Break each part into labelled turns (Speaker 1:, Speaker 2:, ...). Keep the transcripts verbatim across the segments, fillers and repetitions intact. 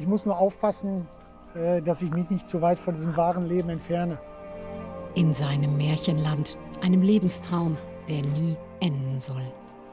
Speaker 1: Ich muss nur aufpassen, dass ich mich nicht zu weit von diesem wahren Leben entferne.
Speaker 2: In seinem Märchenland, einem Lebenstraum, der nie enden soll.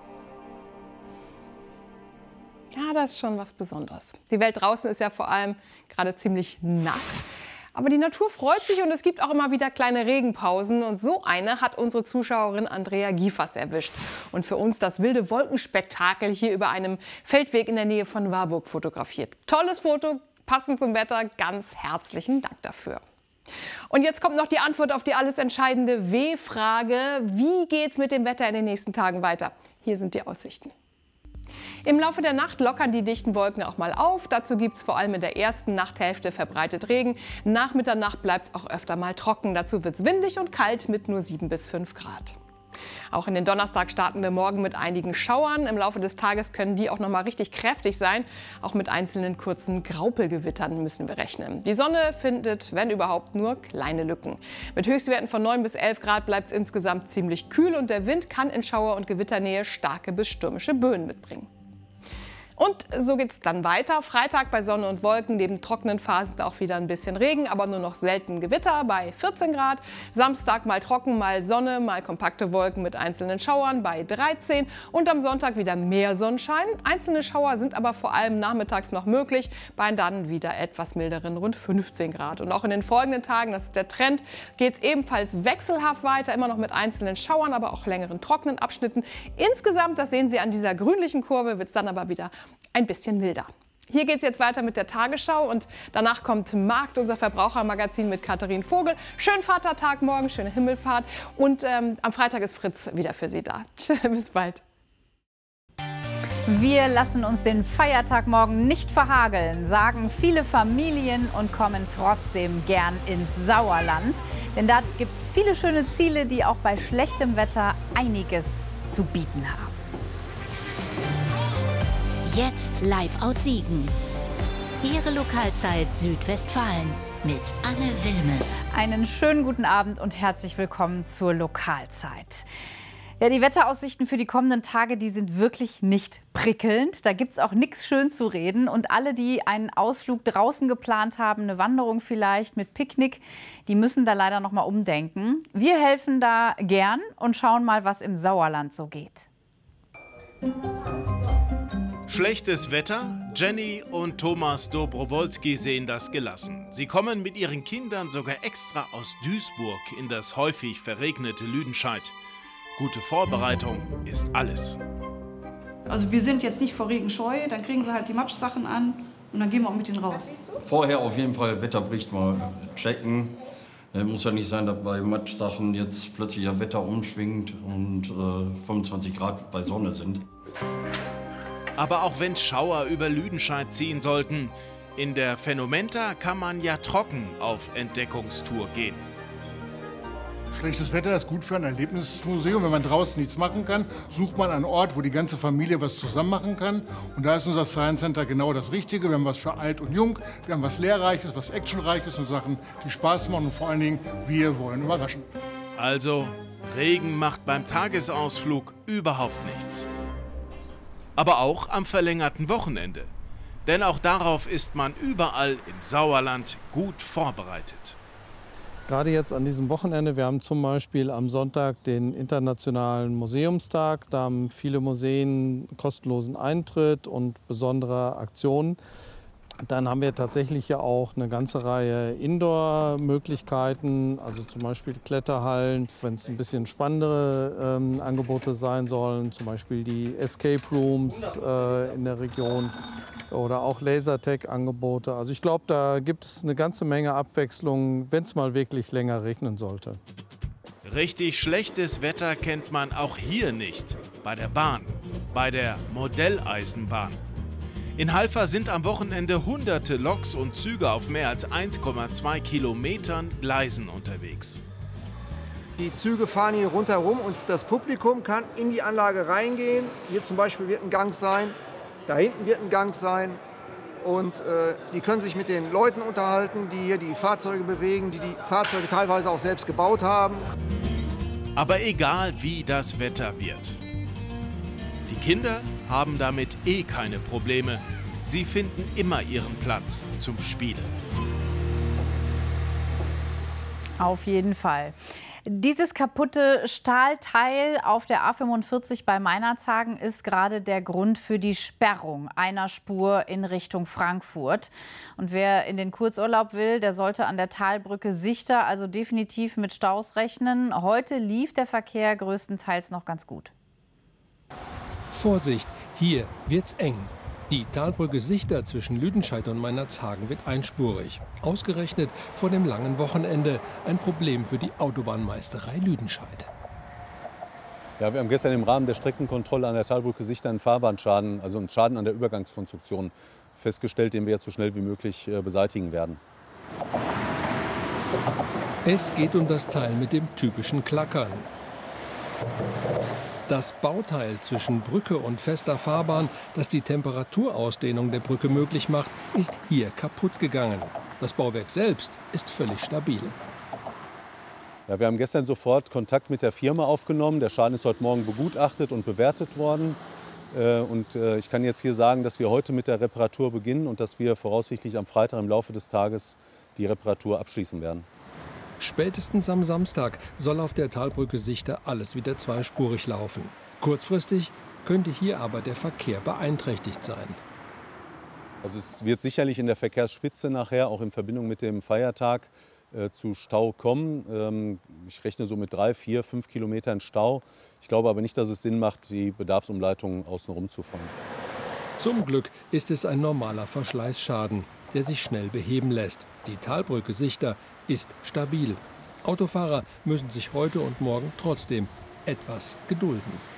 Speaker 3: Ja, das ist schon was Besonderes. Die Welt draußen ist ja vor allem gerade ziemlich nass. Aber die Natur freut sich und es gibt auch immer wieder kleine Regenpausen. Und so eine hat unsere Zuschauerin Andrea Giefers erwischt. Und für uns das wilde Wolkenspektakel hier über einem Feldweg in der Nähe von Warburg fotografiert. Tolles Foto, passend zum Wetter. Ganz herzlichen Dank dafür. Und jetzt kommt noch die Antwort auf die alles entscheidende W-Frage. Wie geht's mit dem Wetter in den nächsten Tagen weiter? Hier sind die Aussichten. Im Laufe der Nacht lockern die dichten Wolken auch mal auf. Dazu gibt es vor allem in der ersten Nachthälfte verbreitet Regen. Nach Mitternacht bleibt es auch öfter mal trocken. Dazu wird es windig und kalt mit nur sieben bis fünf Grad. Auch in den Donnerstag starten wir morgen mit einigen Schauern. Im Laufe des Tages können die auch noch mal richtig kräftig sein. Auch mit einzelnen kurzen Graupelgewittern müssen wir rechnen. Die Sonne findet, wenn überhaupt, nur kleine Lücken. Mit Höchstwerten von neun bis elf Grad bleibt es insgesamt ziemlich kühl und der Wind kann in Schauer- und Gewitternähe starke bis stürmische Böen mitbringen. Und so geht es dann weiter. Freitag bei Sonne und Wolken, neben trockenen Phasen auch wieder ein bisschen Regen, aber nur noch selten Gewitter bei vierzehn Grad. Samstag mal trocken, mal Sonne, mal kompakte Wolken mit einzelnen Schauern bei dreizehn. Und am Sonntag wieder mehr Sonnenschein. Einzelne Schauer sind aber vor allem nachmittags noch möglich, bei dann wieder etwas milderen rund fünfzehn Grad. Und auch in den folgenden Tagen, das ist der Trend, geht es ebenfalls wechselhaft weiter, immer noch mit einzelnen Schauern, aber auch längeren trockenen Abschnitten. Insgesamt, das sehen Sie an dieser grünlichen Kurve, wird es dann aber wieder ein bisschen milder. Hier geht es jetzt weiter mit der Tagesschau und danach kommt Markt, unser Verbrauchermagazin mit Katharin Vogel. Schönen Vatertag morgen, schöne Himmelfahrt und ähm, am Freitag ist Fritz wieder für Sie da. Bis bald.
Speaker 4: Wir lassen uns den Feiertag morgen nicht verhageln, sagen viele Familien und kommen trotzdem gern ins Sauerland. Denn da gibt es viele schöne Ziele, die auch bei schlechtem Wetter einiges zu bieten haben.
Speaker 5: Jetzt live aus Siegen. Ihre Lokalzeit Südwestfalen mit Anne Wilmes.
Speaker 4: Einen schönen guten Abend und herzlich willkommen zur Lokalzeit. Ja, die Wetteraussichten für die kommenden Tage, die sind wirklich nicht prickelnd. Da gibt es auch nichts schön zu reden. Und alle, die einen Ausflug draußen geplant haben, eine Wanderung vielleicht mit Picknick, die müssen da leider noch mal umdenken. Wir helfen da gern und schauen mal, was im Sauerland so geht.
Speaker 6: Schlechtes Wetter? Jenny und Thomas Dobrowolski sehen das gelassen. Sie kommen mit ihren Kindern sogar extra aus Duisburg in das häufig verregnete Lüdenscheid. Gute Vorbereitung ist alles.
Speaker 7: Also wir sind jetzt nicht vor Regen scheu, dann kriegen sie halt die Matschsachen an und dann gehen wir auch mit denen raus.
Speaker 8: Vorher auf jeden Fall Wetterbericht mal checken. Es muss ja nicht sein, dass bei Matschsachen jetzt plötzlich das Wetter umschwingt und äh, fünfundzwanzig Grad bei Sonne sind.
Speaker 6: Aber auch wenn Schauer über Lüdenscheid ziehen sollten, in der Phänomenta kann man ja trocken auf Entdeckungstour gehen.
Speaker 9: Schlechtes Wetter ist gut für ein Erlebnismuseum. Wenn man draußen nichts machen kann, sucht man einen Ort, wo die ganze Familie was zusammen machen kann. Und da ist unser Science Center genau das Richtige. Wir haben was für alt und jung, wir haben was Lehrreiches, was Actionreiches und Sachen, die Spaß machen. Und vor allen Dingen, wir wollen überraschen.
Speaker 6: Also, Regen macht beim Tagesausflug überhaupt nichts. Aber auch am verlängerten Wochenende. Denn auch darauf ist man überall im Sauerland gut vorbereitet.
Speaker 10: Gerade jetzt an diesem Wochenende, wir haben zum Beispiel am Sonntag den Internationalen Museumstag. Da haben viele Museen kostenlosen Eintritt und besondere Aktionen. Dann haben wir tatsächlich ja auch eine ganze Reihe Indoor-Möglichkeiten, also zum Beispiel Kletterhallen, wenn es ein bisschen spannendere ähm, Angebote sein sollen, zum Beispiel die Escape Rooms äh, in der Region oder auch Lasertag-Angebote. Also ich glaube, da gibt es eine ganze Menge Abwechslung, wenn es mal wirklich länger regnen sollte.
Speaker 6: Richtig schlechtes Wetter kennt man auch hier nicht, bei der Bahn, bei der Modelleisenbahn. In Halver sind am Wochenende hunderte Loks und Züge auf mehr als eins Komma zwei Kilometern Gleisen unterwegs.
Speaker 11: Die Züge fahren hier rundherum und das Publikum kann in die Anlage reingehen. Hier zum Beispiel wird ein Gang sein, da hinten wird ein Gang sein. Und äh, die können sich mit den Leuten unterhalten, die hier die Fahrzeuge bewegen, die die Fahrzeuge teilweise auch selbst gebaut haben.
Speaker 6: Aber egal wie das Wetter wird. Die Kinder haben damit eh keine Probleme. Sie finden immer ihren Platz zum Spielen.
Speaker 4: Auf jeden Fall. Dieses kaputte Stahlteil auf der A fünfundvierzig bei Meinerzhagen ist gerade der Grund für die Sperrung einer Spur in Richtung Frankfurt. Und wer in den Kurzurlaub will, der sollte an der Talbrücke Sichter also definitiv mit Staus rechnen. Heute lief der Verkehr größtenteils noch ganz gut.
Speaker 12: Vorsicht, hier wird's eng. Die Talbrücke Sichter zwischen Lüdenscheid und Meinerzhagen wird einspurig. Ausgerechnet vor dem langen Wochenende ein Problem für die Autobahnmeisterei Lüdenscheid.
Speaker 13: Ja, wir haben gestern im Rahmen der Streckenkontrolle an der Talbrücke Sichter einen Fahrbahnschaden, also einen Schaden an der Übergangskonstruktion festgestellt, den wir jetzt so schnell wie möglich beseitigen werden.
Speaker 12: Es geht um das Teil mit dem typischen Klackern. Das Bauteil zwischen Brücke und fester Fahrbahn, das die Temperaturausdehnung der Brücke möglich macht, ist hier kaputt gegangen. Das Bauwerk selbst ist völlig stabil.
Speaker 13: Ja, wir haben gestern sofort Kontakt mit der Firma aufgenommen. Der Schaden ist heute Morgen begutachtet und bewertet worden. Und ich kann jetzt hier sagen, dass wir heute mit der Reparatur beginnen und dass wir voraussichtlich am Freitag im Laufe des Tages die Reparatur abschließen werden.
Speaker 12: Spätestens am Samstag soll auf der Talbrücke Sichter alles wieder zweispurig laufen. Kurzfristig könnte hier aber der Verkehr beeinträchtigt sein.
Speaker 13: Also es wird sicherlich in der Verkehrsspitze nachher, auch in Verbindung mit dem Feiertag, äh, zu Stau kommen. Ähm, ich rechne so mit drei, vier, fünf Kilometern Stau. Ich glaube aber nicht, dass es Sinn macht, die Bedarfsumleitung außenrum zu fahren.
Speaker 12: Zum Glück ist es ein normaler Verschleißschaden, der sich schnell beheben lässt. Die Talbrücke Sichter ist stabil. Autofahrer müssen sich heute und morgen trotzdem etwas gedulden.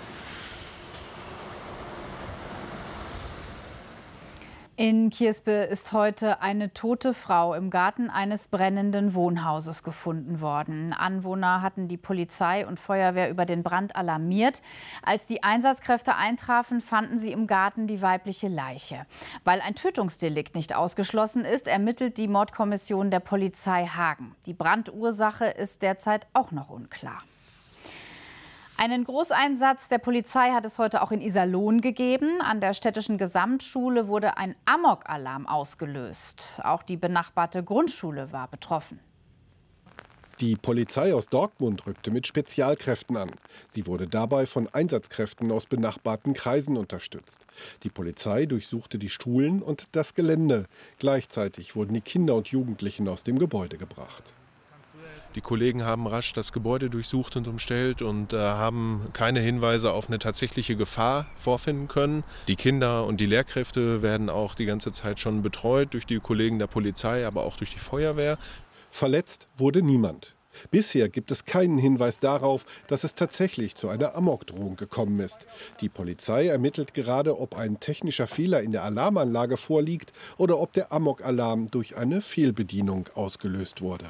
Speaker 4: In Kirspe ist heute eine tote Frau im Garten eines brennenden Wohnhauses gefunden worden. Anwohner hatten die Polizei und Feuerwehr über den Brand alarmiert. Als die Einsatzkräfte eintrafen, fanden sie im Garten die weibliche Leiche. Weil ein Tötungsdelikt nicht ausgeschlossen ist, ermittelt die Mordkommission der Polizei Hagen. Die Brandursache ist derzeit auch noch unklar. Einen Großeinsatz der Polizei hat es heute auch in Iserlohn gegeben. An der städtischen Gesamtschule wurde ein Amok-Alarm ausgelöst. Auch die benachbarte Grundschule war betroffen.
Speaker 14: Die Polizei aus Dortmund rückte mit Spezialkräften an. Sie wurde dabei von Einsatzkräften aus benachbarten Kreisen unterstützt. Die Polizei durchsuchte die Schulen und das Gelände. Gleichzeitig wurden die Kinder und Jugendlichen aus dem Gebäude gebracht.
Speaker 15: Die Kollegen haben rasch das Gebäude durchsucht und umstellt und äh, haben keine Hinweise auf eine tatsächliche Gefahr vorfinden können. Die Kinder und die Lehrkräfte werden auch die ganze Zeit schon betreut durch die Kollegen der Polizei, aber auch durch die Feuerwehr.
Speaker 14: Verletzt wurde niemand. Bisher gibt es keinen Hinweis darauf, dass es tatsächlich zu einer Amokdrohung gekommen ist. Die Polizei ermittelt gerade, ob ein technischer Fehler in der Alarmanlage vorliegt oder ob der Amok-Alarm durch eine Fehlbedienung ausgelöst wurde.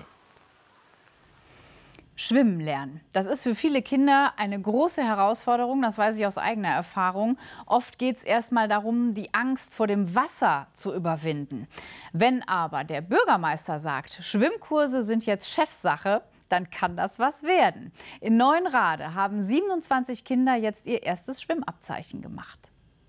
Speaker 4: Schwimmen lernen. Das ist für viele Kinder eine große Herausforderung, das weiß ich aus eigener Erfahrung. Oft geht es erst mal darum, die Angst vor dem Wasser zu überwinden. Wenn aber der Bürgermeister sagt, Schwimmkurse sind jetzt Chefsache, dann kann das was werden. In Neuenrade haben siebenundzwanzig Kinder jetzt ihr erstes Schwimmabzeichen gemacht.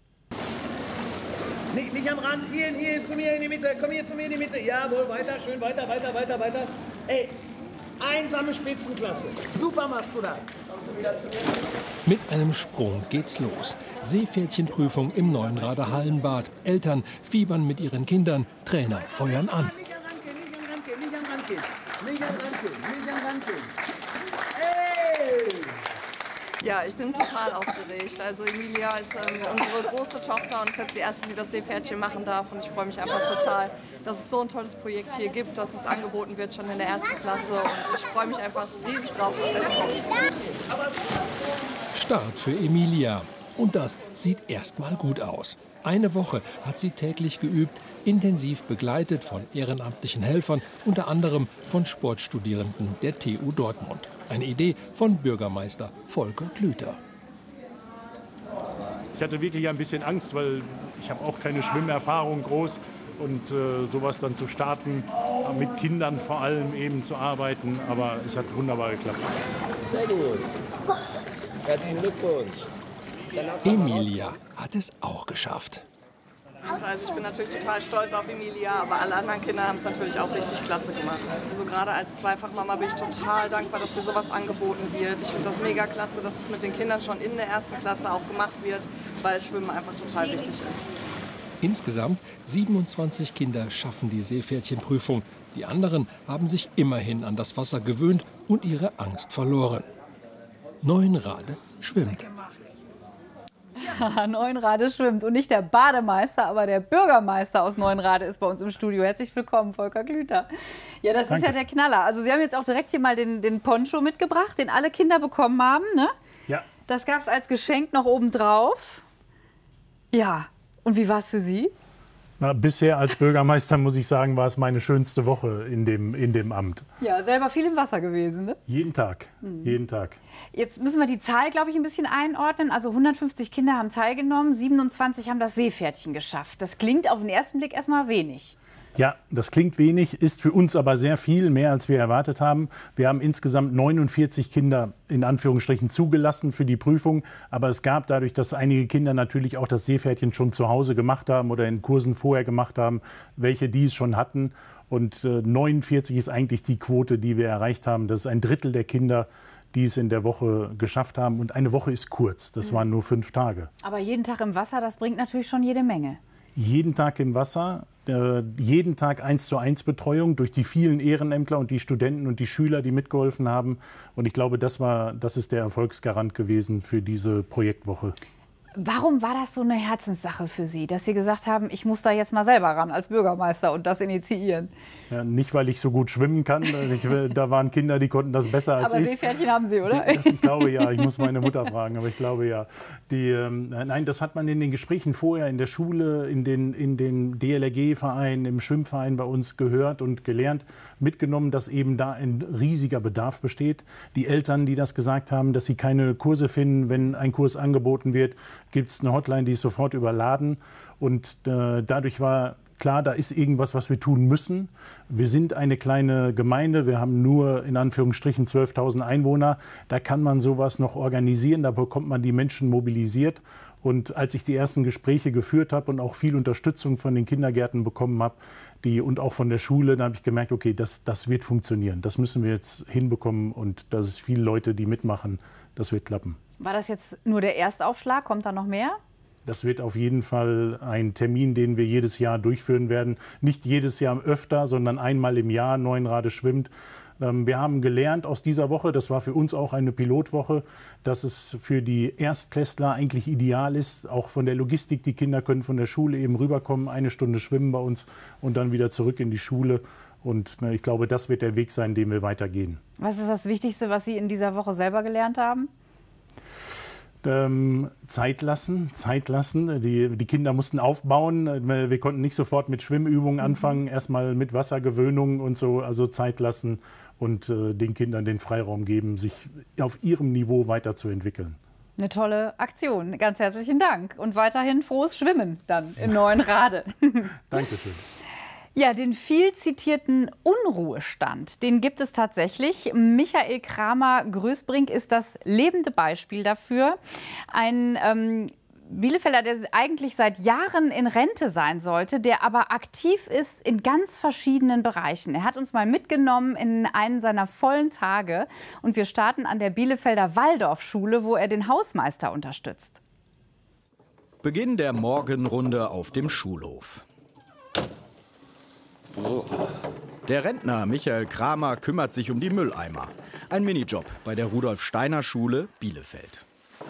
Speaker 16: Nicht, nicht am Rand, hier, hier zu mir in die Mitte, komm hier zu mir in die Mitte. Jawohl, weiter, schön, weiter, weiter, weiter, weiter. Ey, einsame Spitzenklasse. Super machst du das.
Speaker 12: Mit einem Sprung geht's los. Seepferdchenprüfung im Neuenrader Hallenbad. Eltern fiebern mit ihren Kindern. Trainer feuern an.
Speaker 16: Nicht am Rand gehen, nicht am Rand gehen, nicht am Rand gehen. Nicht am Rand gehen, nicht am Rand gehen. Hey!
Speaker 17: Ja, ich bin total aufgeregt. Also Emilia ist ähm, unsere große Tochter und ist jetzt die erste, die das Seepferdchen machen darf. Und ich freue mich einfach total, dass es so ein tolles Projekt hier gibt, dass es angeboten wird schon in der ersten Klasse. Und ich freue mich einfach riesig drauf, was jetzt kommt.
Speaker 12: Start für Emilia. Und das sieht erstmal gut aus. Eine Woche hat sie täglich geübt, intensiv begleitet von ehrenamtlichen Helfern, unter anderem von Sportstudierenden der T U Dortmund. Eine Idee von Bürgermeister Volker Klüter.
Speaker 18: Ich hatte wirklich ein bisschen Angst, weil ich habe auch keine Schwimmerfahrung groß. Und äh, sowas dann zu starten, mit Kindern vor allem eben zu arbeiten. Aber es hat wunderbar geklappt.
Speaker 16: Sehr gut. Herzlichen Glückwunsch.
Speaker 12: Emilia hat es auch geschafft.
Speaker 17: Also ich bin natürlich total stolz auf Emilia, aber alle anderen Kinder haben es natürlich auch richtig klasse gemacht. Also gerade als Zweifachmama bin ich total dankbar, dass hier sowas angeboten wird. Ich finde das mega klasse, dass es mit den Kindern schon in der ersten Klasse auch gemacht wird, weil Schwimmen einfach total wichtig ist.
Speaker 12: Insgesamt siebenundzwanzig Kinder schaffen die Seepferdchenprüfung. Die anderen haben sich immerhin an das Wasser gewöhnt und ihre Angst verloren. Neuenrade schwimmt.
Speaker 4: Ja, Neuenrade schwimmt. Und nicht der Bademeister, aber der Bürgermeister aus Neuenrade ist bei uns im Studio. Herzlich willkommen, Volker Klüter. Ja, das Danke. Ist ja der Knaller. Also Sie haben jetzt auch direkt hier mal den, den Poncho mitgebracht, den alle Kinder bekommen haben, ne?
Speaker 18: Ja.
Speaker 4: Das gab es als Geschenk noch obendrauf. Ja, und wie war es für Sie?
Speaker 18: Na, bisher als Bürgermeister, muss ich sagen, war es meine schönste Woche in dem, in dem Amt.
Speaker 4: Ja, selber viel im Wasser gewesen, ne?
Speaker 18: Jeden Tag, mhm. jeden Tag.
Speaker 4: Jetzt müssen wir die Zahl, glaube ich, ein bisschen einordnen. Also hundertfünfzig Kinder haben teilgenommen, siebenundzwanzig haben das Seepferdchen geschafft. Das klingt auf den ersten Blick erstmal wenig.
Speaker 18: Ja, das klingt wenig, ist für uns aber sehr viel, mehr als wir erwartet haben. Wir haben insgesamt neunundvierzig Kinder in Anführungsstrichen zugelassen für die Prüfung. Aber es gab dadurch, dass einige Kinder natürlich auch das Seepferdchen schon zu Hause gemacht haben oder in Kursen vorher gemacht haben, welche die es schon hatten. Und äh, neunundvierzig ist eigentlich die Quote, die wir erreicht haben. Das ist ein Drittel der Kinder, die es in der Woche geschafft haben. Und eine Woche ist kurz, das mhm. waren nur fünf Tage.
Speaker 4: Aber jeden Tag im Wasser, das bringt natürlich schon jede Menge.
Speaker 18: Jeden Tag im Wasser, äh, jeden Tag eins zu eins Betreuung durch die vielen Ehrenämtler und die Studenten und die Schüler, die mitgeholfen haben. Und ich glaube, das war, das ist der Erfolgsgarant gewesen für diese Projektwoche.
Speaker 4: Warum war das so eine Herzenssache für Sie, dass Sie gesagt haben, ich muss da jetzt mal selber ran als Bürgermeister und das initiieren?
Speaker 18: Ja, nicht, weil ich so gut schwimmen kann. Ich, da waren Kinder, die konnten das besser als
Speaker 4: aber
Speaker 18: ich.
Speaker 4: Aber Seepferdchen haben Sie, oder?
Speaker 18: Das, ich glaube ja. Ich muss meine Mutter fragen, aber ich glaube ja. Die, ähm, nein, das hat man in den Gesprächen vorher in der Schule, in den, in den D L R G-Vereinen, im Schwimmverein bei uns gehört und gelernt, mitgenommen, dass eben da ein riesiger Bedarf besteht. Die Eltern, die das gesagt haben, dass sie keine Kurse finden, wenn ein Kurs angeboten wird, gibt es eine Hotline, die ist sofort überladen. Und äh, dadurch war klar, da ist irgendwas, was wir tun müssen. Wir sind eine kleine Gemeinde, wir haben nur in Anführungsstrichen zwölftausend Einwohner. Da kann man sowas noch organisieren, da bekommt man die Menschen mobilisiert. Und als ich die ersten Gespräche geführt habe und auch viel Unterstützung von den Kindergärten bekommen habe die, und auch von der Schule, da habe ich gemerkt, okay, das, das wird funktionieren. Das müssen wir jetzt hinbekommen und da sind viele Leute, die mitmachen. Das wird klappen.
Speaker 4: War das jetzt nur der Erstaufschlag? Kommt da noch mehr?
Speaker 18: Das wird auf jeden Fall ein Termin, den wir jedes Jahr durchführen werden. Nicht jedes Jahr öfter, sondern einmal im Jahr. Neuenrade schwimmt. Wir haben gelernt aus dieser Woche, das war für uns auch eine Pilotwoche, dass es für die Erstklässler eigentlich ideal ist, auch von der Logistik. Die Kinder können von der Schule eben rüberkommen, eine Stunde schwimmen bei uns und dann wieder zurück in die Schule. Und ich glaube, das wird der Weg sein, den wir weitergehen.
Speaker 4: Was ist das Wichtigste, was Sie in dieser Woche selber gelernt haben?
Speaker 18: Ähm, Zeit lassen, Zeit lassen. Die, die Kinder mussten aufbauen. Wir konnten nicht sofort mit Schwimmübungen anfangen, erstmal mit Wassergewöhnung und so, also Zeit lassen und äh, den Kindern den Freiraum geben, sich auf ihrem Niveau weiterzuentwickeln.
Speaker 4: Eine tolle Aktion. Ganz herzlichen Dank. Und weiterhin frohes Schwimmen dann in Neuenrade.
Speaker 18: Dankeschön.
Speaker 4: Ja, den viel zitierten Unruhestand, den gibt es tatsächlich. Michael Kramer-Größbrink ist das lebende Beispiel dafür. Ein ähm, Bielefelder, der eigentlich seit Jahren in Rente sein sollte, der aber aktiv ist in ganz verschiedenen Bereichen. Er hat uns mal mitgenommen in einen seiner vollen Tage. Und wir starten an der Bielefelder Waldorfschule, wo er den Hausmeister unterstützt.
Speaker 19: Beginn der Morgenrunde auf dem Schulhof.
Speaker 20: So.
Speaker 19: Der Rentner Michael Kramer kümmert sich um die Mülleimer. Ein Minijob bei der Rudolf-Steiner-Schule Bielefeld.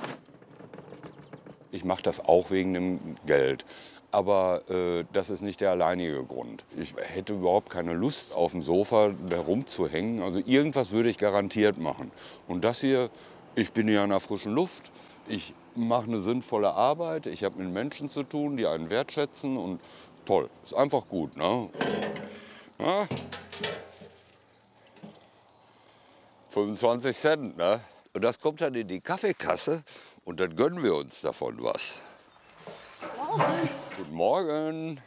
Speaker 20: Ich mache das auch wegen dem Geld. Aber äh, das ist nicht der alleinige Grund. Ich hätte überhaupt keine Lust, auf dem Sofa herumzuhängen. Also irgendwas würde ich garantiert machen. Und das hier, ich bin hier an der frischen Luft. Ich mache eine sinnvolle Arbeit. Ich habe mit Menschen zu tun, die einen wertschätzen. Und toll, ist einfach gut, ne? Ja? fünfundzwanzig Cent, ne? Und das kommt dann in die Kaffeekasse und dann gönnen wir uns davon was. Morgen. Guten Morgen.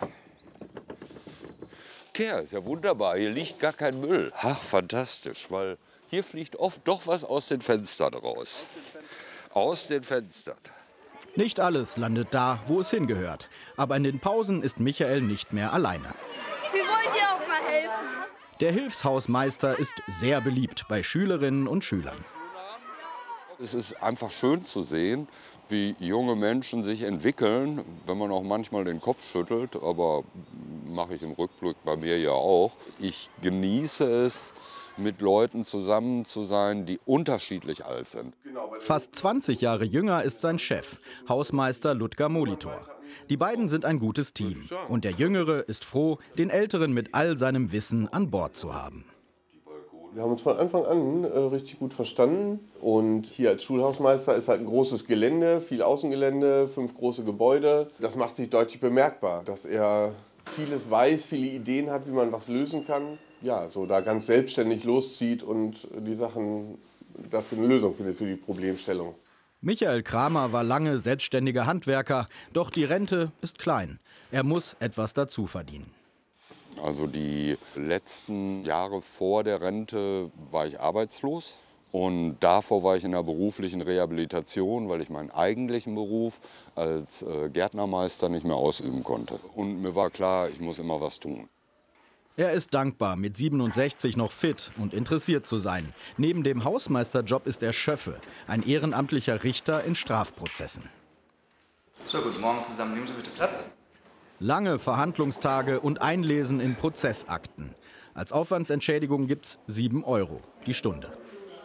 Speaker 20: Kerl, ist ja wunderbar, hier liegt gar kein Müll. Ach, fantastisch, weil hier fliegt oft doch was aus den Fenstern raus. Aus den Fenstern.
Speaker 19: Nicht alles landet da, wo es hingehört. Aber in den Pausen ist Michael nicht mehr alleine.
Speaker 21: Wir wollen dir auch mal helfen.
Speaker 19: Der Hilfshausmeister ist sehr beliebt bei Schülerinnen und Schülern.
Speaker 20: Es ist einfach schön zu sehen, wie junge Menschen sich entwickeln, wenn man auch manchmal den Kopf schüttelt, aber mache ich im Rückblick bei mir ja auch. Ich genieße es, mit Leuten zusammen zu sein, die unterschiedlich alt sind.
Speaker 19: Fast zwanzig Jahre jünger ist sein Chef, Hausmeister Ludger Molitor. Die beiden sind ein gutes Team und der Jüngere ist froh, den Älteren mit all seinem Wissen an Bord zu haben.
Speaker 22: Wir haben uns von Anfang an äh, richtig gut verstanden und hier als Schulhausmeister ist halt ein großes Gelände, viel Außengelände, fünf große Gebäude. Das macht sich deutlich bemerkbar, dass er vieles weiß, viele Ideen hat, wie man was lösen kann. Ja, so da ganz selbstständig loszieht und die Sachen dafür eine Lösung findet für die Problemstellung.
Speaker 19: Michael Kramer war lange selbstständiger Handwerker, doch die Rente ist klein. Er muss etwas dazu verdienen.
Speaker 20: Also die letzten Jahre vor der Rente war ich arbeitslos und davor war ich in der beruflichen Rehabilitation, weil ich meinen eigentlichen Beruf als Gärtnermeister nicht mehr ausüben konnte. Und mir war klar, ich muss immer was tun.
Speaker 19: Er ist dankbar, mit siebenundsechzig noch fit und interessiert zu sein. Neben dem Hausmeisterjob ist er Schöffe, ein ehrenamtlicher Richter in Strafprozessen.
Speaker 23: So, guten Morgen zusammen. Nehmen Sie bitte Platz.
Speaker 19: Lange Verhandlungstage und Einlesen in Prozessakten. Als Aufwandsentschädigung gibt's sieben Euro die Stunde.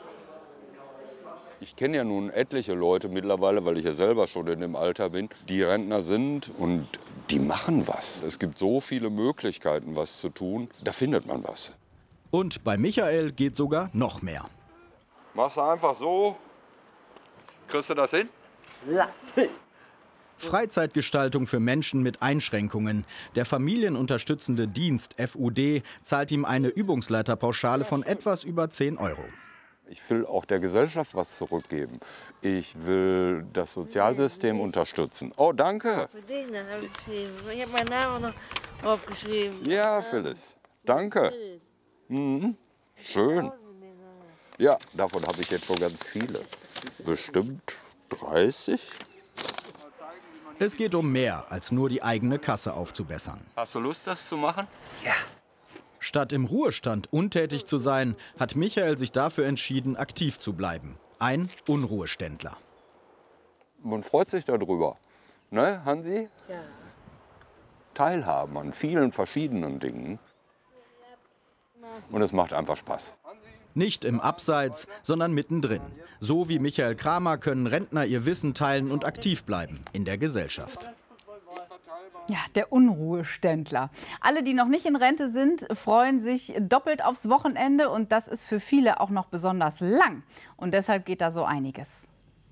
Speaker 20: Ich kenne ja nun etliche Leute mittlerweile, weil ich ja selber schon in dem Alter bin, die Rentner sind und die machen was. Es gibt so viele Möglichkeiten, was zu tun, da findet man was.
Speaker 19: Und bei Michael geht sogar noch mehr.
Speaker 20: Machst du einfach so, kriegst du das hin?
Speaker 21: Ja.
Speaker 19: Freizeitgestaltung für Menschen mit Einschränkungen. Der familienunterstützende Dienst F U D zahlt ihm eine Übungsleiterpauschale von etwas über zehn Euro.
Speaker 20: Ich will auch der Gesellschaft was zurückgeben. Ich will das Sozialsystem unterstützen. Oh, danke.
Speaker 21: Für dich noch aufgeschrieben. Ich habe meinen Namen noch aufgeschrieben.
Speaker 20: Ja, Phyllis. Danke. Mhm. Schön. Ja, davon habe ich jetzt schon ganz viele. Bestimmt dreißig.
Speaker 19: Es geht um mehr, als nur die eigene Kasse aufzubessern.
Speaker 20: Hast du Lust, das zu machen?
Speaker 19: Ja. Statt im Ruhestand untätig zu sein, hat Michael sich dafür entschieden, aktiv zu bleiben. Ein Unruheständler.
Speaker 20: Man freut sich darüber. Ne, Hansi?
Speaker 21: Ja.
Speaker 20: Teilhaben an vielen verschiedenen Dingen. Und es macht einfach Spaß.
Speaker 19: Nicht im Abseits, sondern mittendrin. So wie Michael Kramer können Rentner ihr Wissen teilen und aktiv bleiben in der Gesellschaft.
Speaker 4: Ja, der Unruheständler. Alle, die noch nicht in Rente sind, freuen sich doppelt aufs Wochenende. Und das ist für viele auch noch besonders lang. Und deshalb geht da so einiges.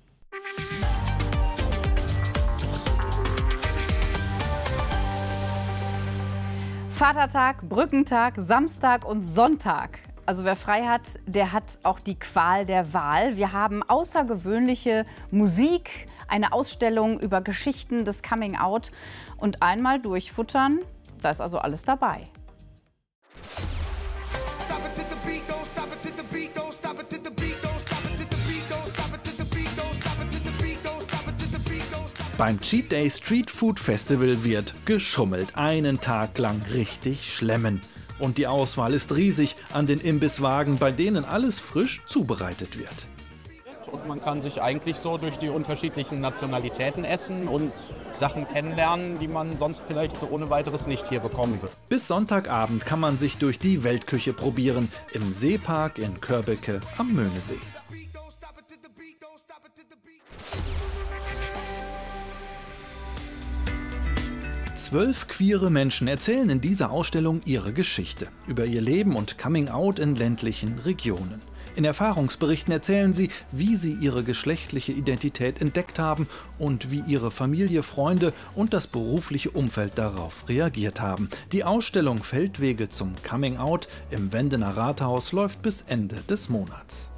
Speaker 4: Vatertag, Brückentag, Samstag und Sonntag. Also wer frei hat, der hat auch die Qual der Wahl. Wir haben außergewöhnliche Musik, eine Ausstellung über Geschichten des Coming-out und einmal durchfuttern. Da ist also alles dabei.
Speaker 24: Beim Cheat Day Street Food Festival wird geschummelt. Einen Tag lang richtig schlemmen. Und die Auswahl ist riesig an den Imbisswagen, bei denen alles frisch zubereitet wird.
Speaker 25: Und man kann sich eigentlich so durch die unterschiedlichen Nationalitäten essen und Sachen kennenlernen, die man sonst vielleicht so ohne weiteres nicht hier bekommen wird.
Speaker 24: Bis Sonntagabend kann man sich durch die Weltküche probieren, im Seepark in Körbecke am Möhnesee. Zwölf queere Menschen erzählen in dieser Ausstellung ihre Geschichte über ihr Leben und Coming-out in ländlichen Regionen. In Erfahrungsberichten erzählen sie, wie sie ihre geschlechtliche Identität entdeckt haben und wie ihre Familie, Freunde und das berufliche Umfeld darauf reagiert haben. Die Ausstellung Feldwege zum Coming-out im Wendener Rathaus läuft bis Ende des Monats.